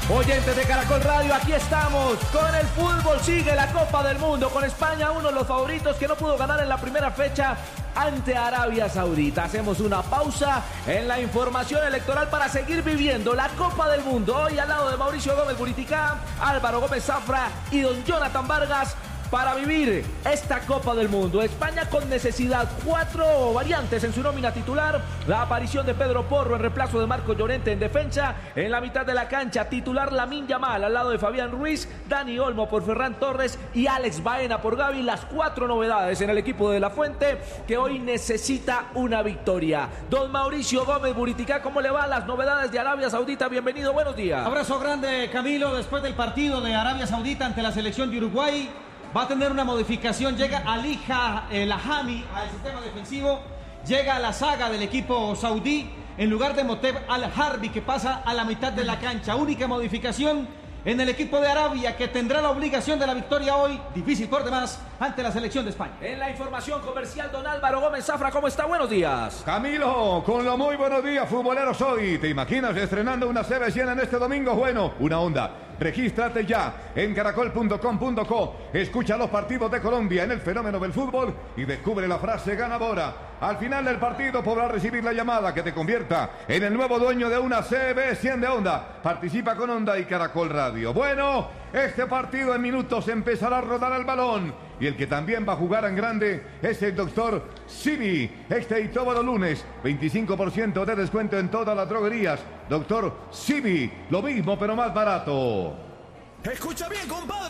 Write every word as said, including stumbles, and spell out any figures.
Oyentes de Caracol Radio, aquí estamos con el fútbol, sigue la Copa del Mundo con España, uno de los favoritos que no pudo ganar en la primera fecha ante Arabia Saudita. Hacemos una pausa en la información electoral para seguir viviendo la Copa del Mundo. Hoy al lado de Mauricio Gómez Buriticá, Álvaro Gómez Zafra y don Jonathan Vargas, para vivir esta Copa del Mundo. España con necesidad, cuatro variantes en su nómina titular. La aparición de Pedro Porro en reemplazo de Marco Llorente en defensa. En la mitad de la cancha, titular Lamine Yamal al lado de Fabián Ruiz, Dani Olmo por Ferran Torres y Alex Baena por Gavi. Las cuatro novedades en el equipo de La Fuente, que hoy necesita una victoria. Don Mauricio Gómez Buriticá, ¿cómo le va las novedades de Arabia Saudita? Bienvenido, buenos días. Abrazo grande, Camilo. Después del partido de Arabia Saudita ante la selección de Uruguay, va a tener una modificación. Llega Alija eh, Lahami al sistema defensivo. Llega a la saga del equipo saudí en lugar de Moteb Al-Harbi, que pasa a la mitad de la cancha. Única modificación en el equipo de Arabia, que tendrá la obligación de la victoria hoy, difícil por demás, ante la selección de España. En la información comercial, don Álvaro Gómez Zafra, ¿cómo está? Buenos días. Camilo, con lo muy buenos días, futboleros hoy. ¿Te imaginas estrenando una C B cien en este domingo? Bueno, una onda. Regístrate ya en caracol punto com punto co. Escucha los partidos de Colombia en el fenómeno del fútbol y descubre la frase ganadora. Al final del partido podrás recibir la llamada que te convierta en el nuevo dueño de una C B cien de Onda. Participa con Onda y Caracol Radio. Bueno, este partido en minutos empezará a rodar el balón. Y el que también va a jugar en grande es el doctor Simi. Este y todos los lunes, veinticinco por ciento de descuento en todas las droguerías. doctor Simi, lo mismo pero más barato. Escucha bien, compadre.